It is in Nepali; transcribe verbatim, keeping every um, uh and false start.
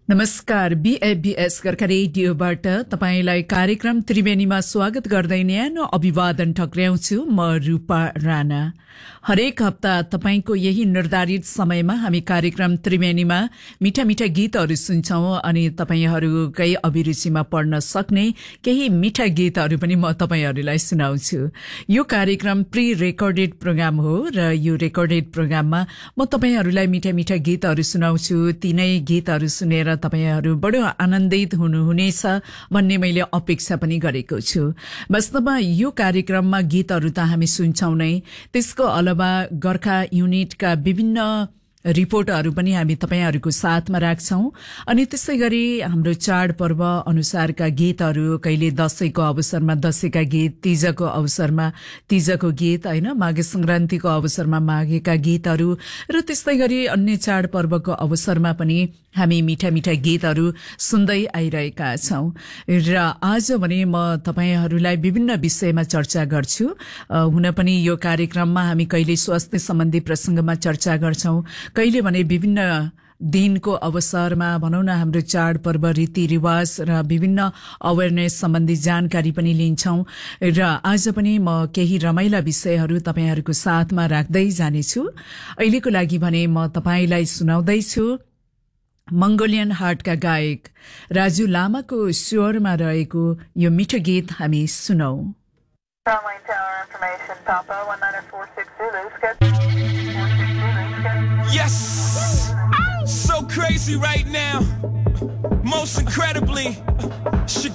नमस्कार, बीएफबीएस गोर्खा रेडियोबाट तपाईंलाई कार्यक्रम त्रिवेणीमा स्वागत गर्दै न्यानो अभिवादन ठक्र्याउँछु। म रूपा राणा। हरेक हप्ता तपाईंको यही निर्धारित समयमा हामी कार्यक्रम त्रिवेणीमा मिठा मिठा गीतहरू सुन्छौं अनि तपाईंहरूकै अभिरुचिमा पढ्न सक्ने केही मिठा गीतहरू पनि म तपाईंहरूलाई सुनाउँछु। यो कार्यक्रम प्री रेकर्डेड प्रोग्राम हो र यो रेकर्डेड प्रोग्राममा म तपाईंहरूलाई मिठा मिठा गीतहरू सुनाउँछु। तीनै गीतहरू सुनेर तपाईंहरू बडो आनन्दित हुनुहुनेछ भन्ने मैले अपेक्षा पनि गरेको छु। वास्तवमा यो कार्यक्रममा गीतहरू त हामी सुन्छौं नै, त्यसको अलावा गोर्खा युनिटका विभिन्न रिपोर्टहरू पनि हामी तपाईंहरूको साथमा राख्छौं अनि त्यसै गरी हाम्रो चाडपर्व अनुसारका गीतहरू, कहिले दशैंको अवसरमा दशैंका गीत, तीजको अवसरमा तीजको गीत, हैन, माघे संक्रान्तिको अवसरमा माघेका गीतहरू र त्यस्तै गरी अन्य चाडपर्वको अवसरमा पनि हामी मिठा मिठा गीतहरू सुन्दै आइरहेका छौं। र आज भने म तपाईंहरूलाई विभिन्न विषयमा चर्चा गर्छु। हुन पनि यो कार्यक्रममा हामी कहिले स्वास्थ्य सम्बन्धी प्रसंगमा चर्चा गर्छौं, कहिले भने विभिन्न दिनको अवसरमा भनौं न हाम्रो चाडपर्व रीतिरिवाज र विभिन्न अवेरनेस सम्बन्धी जानकारी पनि लिन्छौं। र आज पनि म केही रमाइला विषयहरू तपाईंहरूको साथमा राख्दै जानेछु। अहिलेको लागि भने म तपाईंलाई सुनाउँदैछु मंगोलियन हार्टका गायक राजु लामाको स्वरमा रहेको यो मिठो गीत हामी सुनौ। Frontline Tower information, Papa one nine four six Zulu, schedule. Yes! So crazy right now. Most incredibly,